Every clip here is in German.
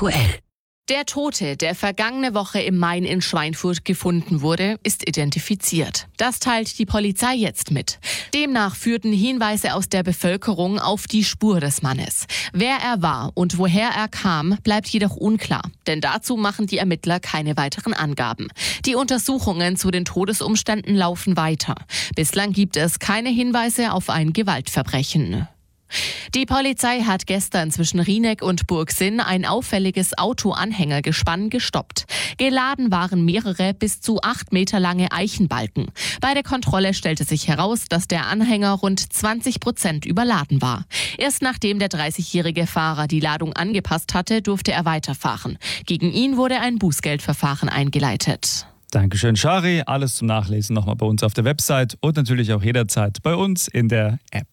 aktuell. Der Tote, der vergangene Woche im Main in Schweinfurt gefunden wurde, ist identifiziert. Das teilt die Polizei jetzt mit. Demnach führten Hinweise aus der Bevölkerung auf die Spur des Mannes. Wer er war und woher er kam, bleibt jedoch unklar. Denn dazu machen die Ermittler keine weiteren Angaben. Die Untersuchungen zu den Todesumständen laufen weiter. Bislang gibt es keine Hinweise auf ein Gewaltverbrechen. Die Polizei hat gestern zwischen Rieneck und Burgsinn ein auffälliges Autoanhängergespann gestoppt. Geladen waren mehrere bis zu 8 Meter lange Eichenbalken. Bei der Kontrolle stellte sich heraus, dass der Anhänger rund 20% überladen war. Erst nachdem der 30-jährige Fahrer die Ladung angepasst hatte, durfte er weiterfahren. Gegen ihn wurde ein Bußgeldverfahren eingeleitet. Dankeschön, Shari. Alles zum Nachlesen nochmal bei uns auf der Website und natürlich auch jederzeit bei uns in der App.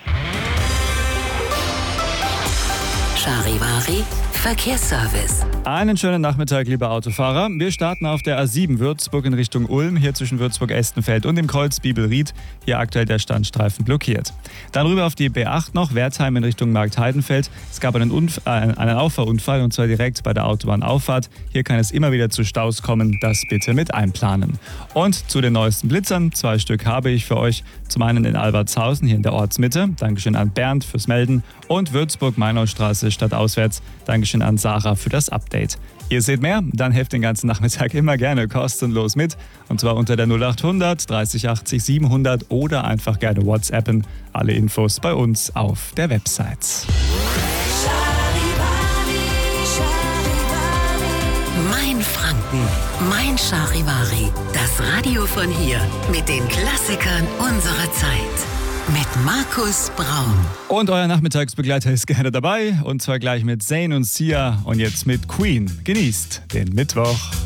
Charivari Verkehrsservice. Einen schönen Nachmittag, liebe Autofahrer. Wir starten auf der A7 Würzburg in Richtung Ulm, hier zwischen Würzburg-Estenfeld und dem Kreuz Bibelried. Hier aktuell der Standstreifen blockiert. Dann rüber auf die B8 noch, Wertheim in Richtung Marktheidenfeld. Es gab einen Auffahrunfall und zwar direkt bei der Autobahnauffahrt. Hier kann es immer wieder zu Staus kommen, das bitte mit einplanen. Und zu den neuesten Blitzern, 2 Stück habe ich für euch. Zum einen in Albertshausen, hier in der Ortsmitte. Dankeschön an Bernd fürs Melden. Und Würzburg-Mainaustraße stadtauswärts. Dankeschön an Sarah für das Update. Ihr seht mehr? Dann helft den ganzen Nachmittag immer gerne kostenlos mit. Und zwar unter der 0800 30 80 700 oder einfach gerne WhatsAppen. Alle Infos bei uns auf der Website. Mein Franken, mein Charivari. Das Radio von hier mit den Klassikern unserer Zeit. Mit Markus Braun. Und euer Nachmittagsbegleiter ist gerne dabei. Und zwar gleich mit Zayn und Sia und jetzt mit Queen. Genießt den Mittwoch.